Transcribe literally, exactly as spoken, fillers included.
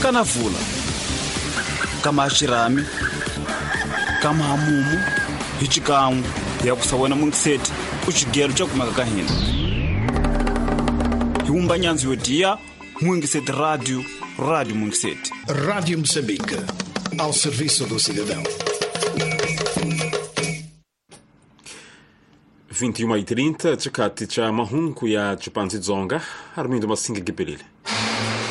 kana vula kama shirami kama hamumu hichikamu ya kusawena mungiseti uchigero cha kumaka hina hiumba nyanzi yodia Mungiseti Radio Radio Mungiseti Rádio Moçambique ao serviço do cidadão. vinte e uma e trinta chakati cha mahunku ya chupanzi zonga Armindo Masinga Gibelile.